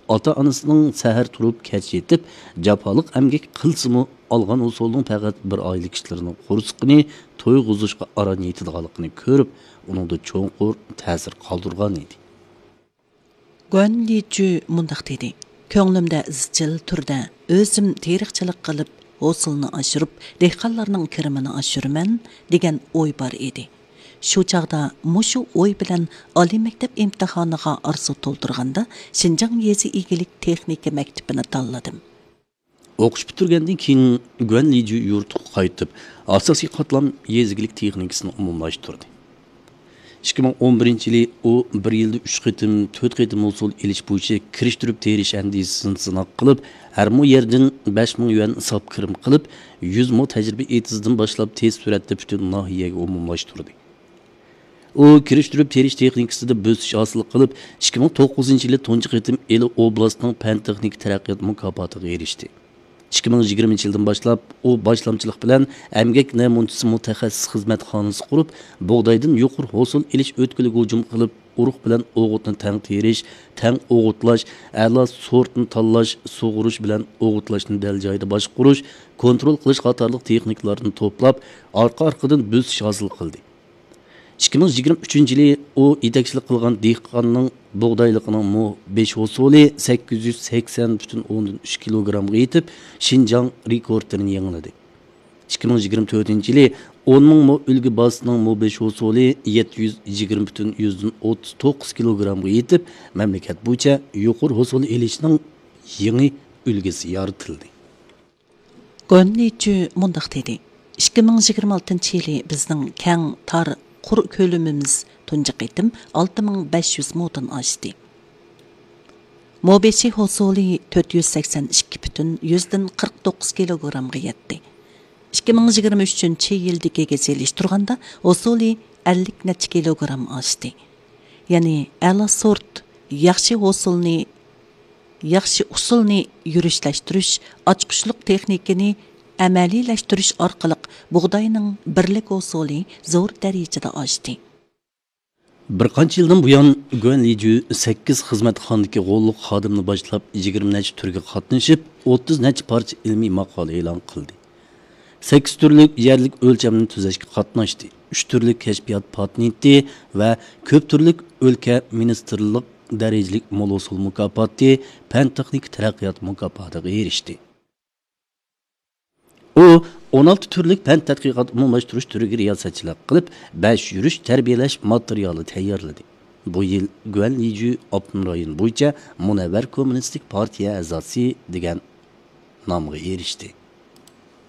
ota-onasining sahar turib kech yetib, jafoliq emgak qilsimi olgan usulning faqat bir oylik ishlarining qo'rsiqini to'yg'izishga aran yetadiganligini ko'rib, uningda cho'nqur ta'sir qoldirgan edi. Guan Liju mundaq dedi. Ko'nglimda izchil turda o'zim terikchilik qilib, hosilni oshirib, dehqonlarning kirimini oshiraman degan o'y bor edi. Shu chaqda mushu o'y bilan oliy maktab imtihoniga arzu to'ldirganda Xinjiang yezi egilik texnika maktabini tanladim. O'qish bitirgandan keyin Guan Liju yurtga qaytib, asosiy qatlam yezigilik texnikasini umumlashtirdi. 2011-yili u 1 yilda 3 qitim, 4 qitim usul elish bo'yicha kirishtirib terish andisini sinab qilib, har mu yerdan 5000 yuan hisob kirim qilib, 100 mo tajriba etizdan boshlab tez suratda butun nahiyaga umumlashtirdi. U kirishtirib terish texnikasida bosish hosil qilib, 2009-yili tunji qitim Eli oblastning fan texnik taraqqiyot mukofotiga erishdi. 2020-yildan boshlab u boshlamchilik bilan emgak namunchisi mutaxassis xizmatxonasi qurib, bug'doydan yuqori hosil elish o'tkiliga hujum qilib, urug' bilan o'g'itni tang terish, tang o'g'itlash, a'lo sortni tanlash, sug'urish bilan o'g'itlashni dal joyda boshqarish, kontrol qilish qatorliq texnikalarni to'plab, orqa-orqadan bosish hosil qildi. 2023-yili u yetakchilik qilgan dehqonning bug'doyligining mo 5 hosuli 880,3 kilogramga yetib, Xinjiang rekordini yangiladi. 2024-yili 10,000 mo ulgi basining mo 5 hosuli 720,39 kilogramga yetib, mamlakat bo'yicha yuqori hosuli elishning yangi ulgisi yaratildi. Gönnichu mundaq dedi. 2026-yili bizning keng tar qur ko'limimiz tunji qitim 6500 modan oshdi. Mobeshi hosuli 482,149 kilogramga yetdi. 2023-yildagi selishtirganda hosuli 50 necha kilogram oshdi. Ya'ni a'lo sort yaxshi hosilni, yaxshi usulni yurishlashtirish, ochqishliq texnikani amaliylashtirish orqali bug'doyning birlik hosili zo'r darajada oshdi. Bir qancha yildan buyon Guan Liju 8 xizmatxonadagi g'olliq xodimni boshlab 20 necha turga qatnashib, 30 necha parcha ilmiy maqola e'lon qildi. 8 turlik yerlik o'lchamni tuzashga qatnashdi. 3 turlik kashfiyot patenti va ko'p turlik o'lka ministerlik darajalik molosul mukofoti, fan texnik taraqqiyot mukofotiga erishdi. U 16 turlik fan tadqiqot umumlashtirish turiga riyosatchilik qilib, 5 yurish tarbiyalash materiali tayyorladi. Bu yil Guan Liju Abdun rayon bo'yicha Munavvar kommunistik partiya a'zosi degan nomga erishdi.